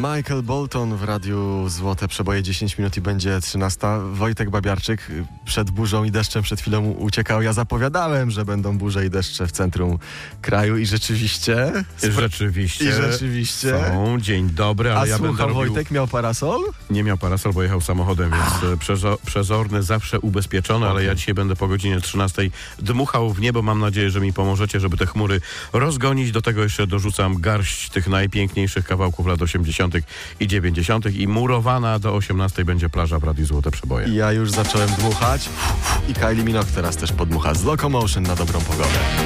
Michael Bolton w radiu Złote Przeboje, 10 minut i będzie 13. Wojtek Babiarczyk przed burzą i deszczem przed chwilą uciekał. Ja zapowiadałem, że będą burze i deszcze w centrum kraju i rzeczywiście... Rzeczywiście. Są. Dzień dobry, ale A ja słuchał będę robił... Wojtek, miał parasol? Nie miał parasol, bo jechał samochodem, więc przezorny, zawsze ubezpieczony, ale ja dzisiaj będę po godzinie 13 dmuchał w niebo. Mam nadzieję, że mi pomożecie, żeby te chmury rozgonić. Do tego jeszcze dorzucam garść tych najpiękniejszych kawałków lat 80. i 90. i murowana do 18 będzie plaża w Radiu Złote Przeboje. Ja już zacząłem dmuchać i Kylie Minogue teraz też podmucha z Locomotion na dobrą pogodę.